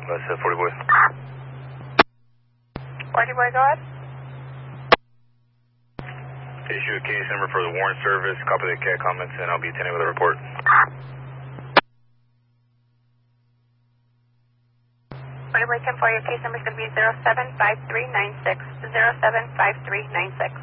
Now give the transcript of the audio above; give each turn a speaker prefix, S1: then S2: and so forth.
S1: That's 40 boy.
S2: 40 boy, go ahead.
S1: Issue a case number for the warrant service, copy the CAT comments, and I'll be attending with a report.
S2: 40 boy, 10 for your case number is going to be 075396. 075396.